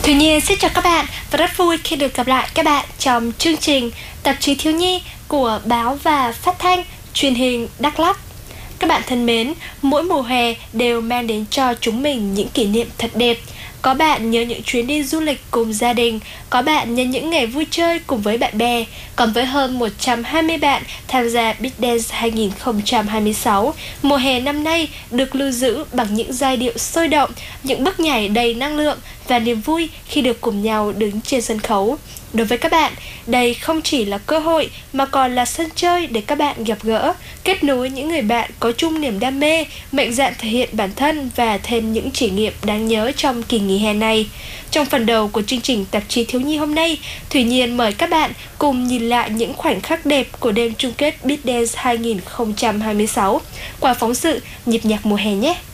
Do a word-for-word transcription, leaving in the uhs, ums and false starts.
Thùy Nhi xin chào các bạn và rất vui khi được gặp lại các bạn trong chương trình Tạp chí Thiếu nhi của báo và phát thanh truyền hình Đắk Lắk. Các bạn thân mến, mỗi mùa hè đều mang đến cho chúng mình những kỷ niệm thật đẹp. Có bạn nhớ những chuyến đi du lịch cùng gia đình, có bạn nhớ những ngày vui chơi cùng với bạn bè. Còn với hơn một trăm hai mươi bạn tham gia Beat Dance hai không hai sáu, mùa hè năm nay được lưu giữ bằng những giai điệu sôi động, những bước nhảy đầy năng lượng và niềm vui khi được cùng nhau đứng trên sân khấu. Đối với các bạn, đây không chỉ là cơ hội mà còn là sân chơi để các bạn gặp gỡ, kết nối những người bạn có chung niềm đam mê, mạnh dạn thể hiện bản thân và thêm những trải nghiệm đáng nhớ trong kỳ nghỉ hè này. Trong phần đầu của chương trình Tạp chí Thiếu nhi hôm nay, Thủy Nhiên mời các bạn cùng nhìn lại những khoảnh khắc đẹp của đêm chung kết Beat Dance hai không hai sáu qua phóng sự Nhịp nhạc mùa hè nhé.